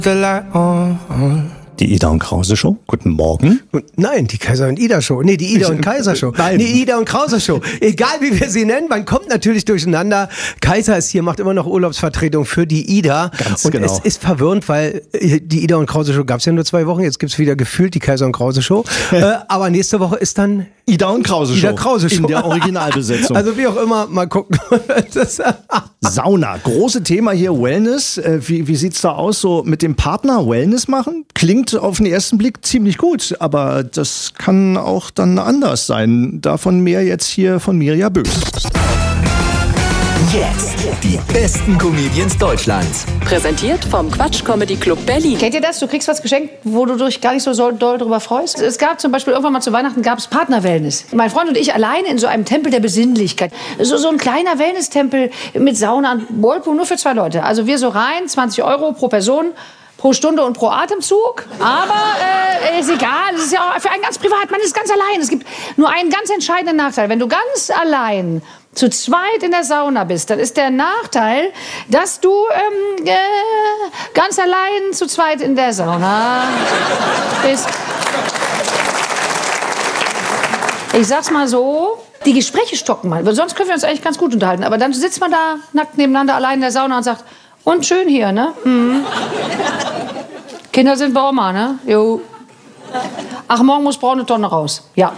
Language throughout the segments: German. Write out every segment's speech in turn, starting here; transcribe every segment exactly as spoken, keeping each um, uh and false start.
The light on. Die Ida und Krause Show. Guten Morgen. Nein, die Kaiser und Ida Show. Nee, die Ida und Kaiser Show. Nein. Nee, Ida und Krause Show. Egal wie wir sie nennen, man kommt natürlich durcheinander. Kaiser ist hier, macht immer noch Urlaubsvertretung für die Ida. Ganz und genau. es ist verwirrend, weil die Ida und Krause Show gab es ja nur zwei Wochen. Jetzt gibt's wieder gefühlt die Kaiser und Krause Show. äh, aber nächste Woche ist dann Ida und Krause Show. Ida Krause Show. In der Originalbesetzung. Also wie auch immer, mal gucken. das, Sauna, große Thema hier, Wellness. Äh, wie, wie sieht's da aus, so mit dem Partner Wellness machen? Klingt auf den ersten Blick ziemlich gut, aber das kann auch dann anders sein. Davon mehr jetzt hier von Mirja Bös. Jetzt die besten Comedians Deutschlands. Präsentiert vom Quatsch Comedy Club Berlin. Kennt ihr das? Du kriegst was geschenkt, wo du dich gar nicht so doll drüber freust. Es gab zum Beispiel irgendwann mal zu Weihnachten gab es Partner-Wellness. Mein Freund und ich alleine in so einem Tempel der Besinnlichkeit. So, so ein kleiner Wellness-Tempel mit Sauna und Whirlpool nur für zwei Leute. Also wir so rein, zwanzig Euro pro Person. Pro Stunde und pro Atemzug. Aber äh, ist egal, es ist ja auch für einen ganz privat, man ist ganz allein. Es gibt nur einen ganz entscheidenden Nachteil. Wenn du ganz allein zu zweit in der Sauna bist, dann ist der Nachteil, dass du ähm, äh, ganz allein zu zweit in der Sauna bist. Ich sag's mal so, die Gespräche stocken mal. Weil sonst können wir uns eigentlich ganz gut unterhalten. Aber dann sitzt man da nackt nebeneinander allein in der Sauna und sagt, und schön hier, ne? Mhm. Kinder sind bei Oma, ne? Jo. Ach, morgen muss braune Tonne raus. Ja.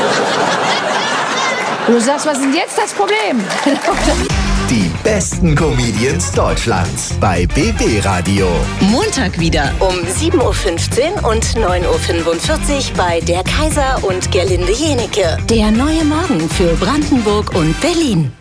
Und du sagst, was ist denn jetzt das Problem? Die besten Comedians Deutschlands bei B B Radio. Montag wieder um sieben Uhr fünfzehn und neun Uhr fünfundvierzig bei der Kaiser und Gerlinde Jenecke. Der neue Morgen für Brandenburg und Berlin.